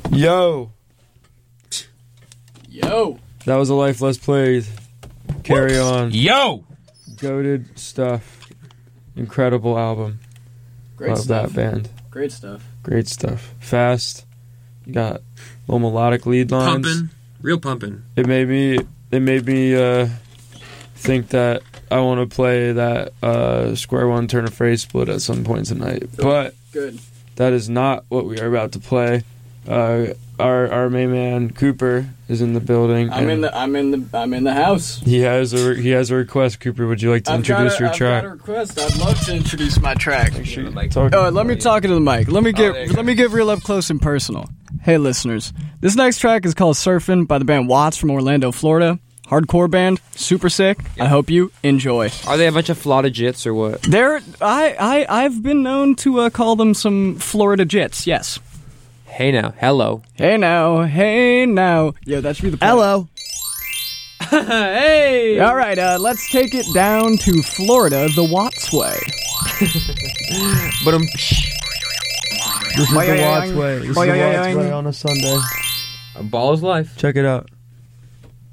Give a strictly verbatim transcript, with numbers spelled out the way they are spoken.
Yo. Yo. That was a life less played. Carry on. Yo. Goated stuff. Incredible album. Great Love stuff. that band. Great stuff. Great stuff. Fast. You got little melodic lead lines. Pumping. Real pumping. It made me. It made me uh, think that I want to play that uh, Square One Turn of Phrase split at some point tonight. But Good. that is not what we are about to play. Uh, our our main man Cooper is in the building. I'm in the. I'm in the. I'm in the house. He has a he has a request. Cooper, would you like to I've introduce got a, your I've track? got a request. I'd love to introduce my track. Talk- Oh, let me talk into the mic. Let me get. there you let go. me get real up close and personal. Hey, listeners. This next track is called "Surfin'" by the band Watts from Orlando, Florida. Hardcore band, super sick. I hope you enjoy. Are they a bunch of Florida jits or what? They're. I. I. I've been known to uh, call them some Florida Jits. Yes. Hey now, hello. Hey now. Hey now. Yo, that should be the. Point. Hello. Hey! All right, uh, let's take it down to Florida the Watts way. But um, This is the Boing, Watts boing, way. This is boing, the Watts boing. way on a Sunday. a ball is life. Check it out.